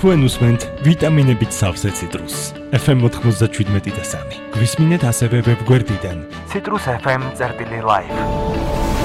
თქვენ უსმენთ ვიტამინებით სავსე ციტრუსს. FM 97.3. გვისმინეთ ასევე ვებგვერდიდან citrusfm.live.